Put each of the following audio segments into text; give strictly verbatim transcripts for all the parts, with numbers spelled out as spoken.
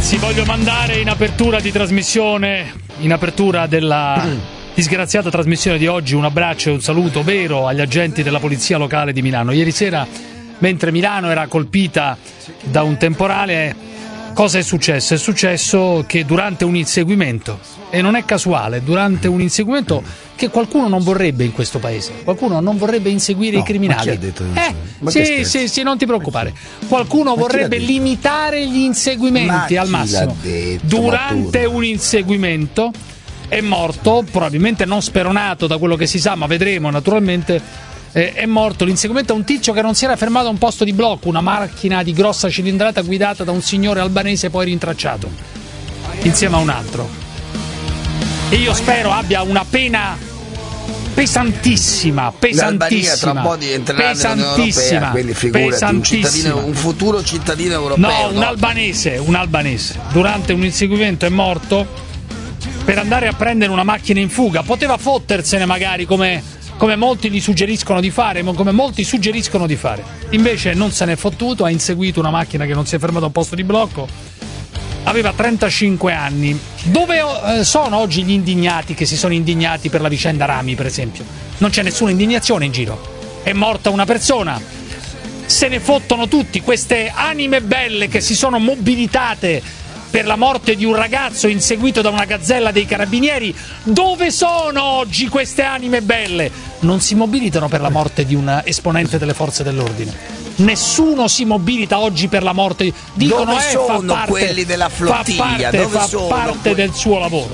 Ragazzi, voglio mandare in apertura di trasmissione, in apertura della disgraziata trasmissione di oggi, un abbraccio e un saluto vero agli agenti della polizia locale di Milano. Ieri sera, mentre Milano era colpita da un temporale, cosa è successo? È successo che durante un inseguimento, e non è casuale, durante un inseguimento che qualcuno non vorrebbe in questo paese, qualcuno non vorrebbe inseguire no, i criminali. Ma chi ha detto eh, ma sì, sì, sì, non ti preoccupare. Qualcuno vorrebbe limitare gli inseguimenti ma al massimo. Detto, durante un inseguimento è morto, probabilmente non speronato da quello che si sa, ma vedremo naturalmente. Eh, è morto l'inseguimento a un tizio che non si era fermato a un posto di blocco, una macchina di grossa cilindrata guidata da un signore albanese poi rintracciato insieme a un altro. E io spero abbia una pena pesantissima, pesantissima. Tra un po' diventerà nell'Unione Europea, quindi figurati, un, cittadino, un futuro cittadino europeo. No, un albanese, un albanese. Durante un inseguimento è morto per andare a prendere una macchina in fuga. Poteva fottersene magari, come, come molti gli suggeriscono di fare, come molti suggeriscono di fare. Invece non se n'è fottuto, ha inseguito una macchina che non si è fermata a un posto di blocco. Aveva trentacinque anni. Dove eh, sono oggi gli indignati che si sono indignati per la vicenda Rami, per esempio? Non c'è nessuna indignazione in giro. È morta una persona. Se ne fottono tutti. Queste anime belle che si sono mobilitate per la morte di un ragazzo inseguito da una gazzella dei carabinieri. Dove sono oggi queste anime belle? Non si mobilitano per la morte di un esponente delle forze dell'ordine. Nessuno si mobilita oggi per la morte. Dicono dove eh, sono fa parte, quelli della flottiglia? Fa parte, dove fa sono parte que- del suo lavoro.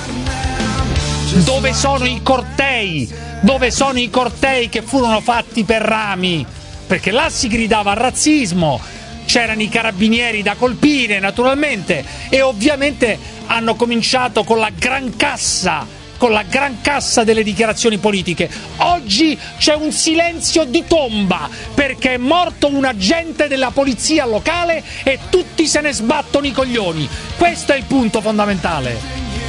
Dove sono i cortei? Dove sono i cortei che furono fatti per Rami? Perché là si gridava al razzismo, c'erano i carabinieri da colpire naturalmente, e ovviamente hanno cominciato con la gran cassa con la gran cassa delle dichiarazioni politiche. Oggi c'è un silenzio di tomba perché è morto un agente della polizia locale e tutti se ne sbattono i coglioni. Questo è il punto fondamentale.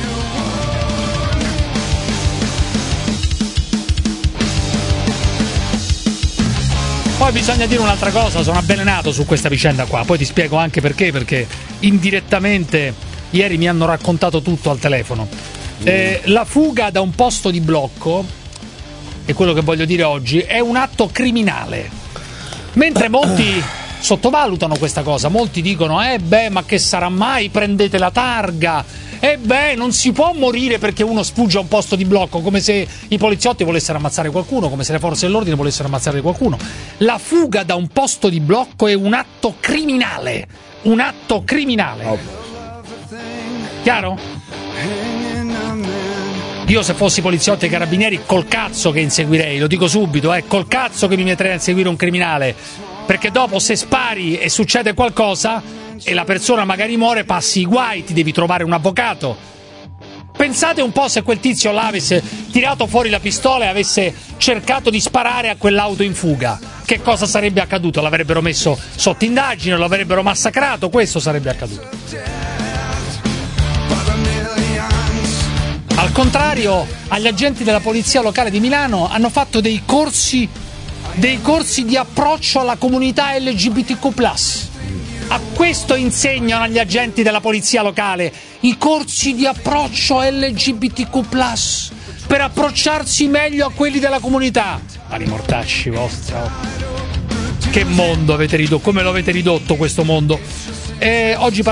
Poi bisogna dire un'altra cosa, sono avvelenato su questa vicenda qua, poi ti spiego anche perché, perché indirettamente ieri mi hanno raccontato tutto al telefono. Eh, la fuga da un posto di blocco, è quello che voglio dire oggi, è un atto criminale, mentre molti sottovalutano questa cosa. Molti dicono eh beh, ma che sarà mai, prendete la targa, e eh beh, non si può morire perché uno sfugge a un posto di blocco, come se i poliziotti volessero ammazzare qualcuno, come se le forze dell'ordine volessero ammazzare qualcuno. La fuga da un posto di blocco è un atto criminale, un atto criminale. Chiaro? Io se fossi poliziotti e carabinieri col cazzo che inseguirei, lo dico subito, eh, col cazzo che mi metterei a inseguire un criminale, perché dopo se spari e succede qualcosa e la persona magari muore, passi i guai, ti devi trovare un avvocato. Pensate un po' se quel tizio là avesse tirato fuori la pistola e avesse cercato di sparare a quell'auto in fuga, che cosa sarebbe accaduto? L'avrebbero messo sotto indagine, lo avrebbero massacrato, questo sarebbe accaduto. Al contrario, agli agenti della polizia locale di Milano hanno fatto dei corsi, dei corsi di approccio alla comunità L G B T Q plus. A questo insegnano agli agenti della polizia locale, i corsi di approccio L G B T Q plus, per approcciarsi meglio a quelli della comunità. Ma li mortacci vostra, che mondo avete ridotto, come lo avete ridotto questo mondo? E oggi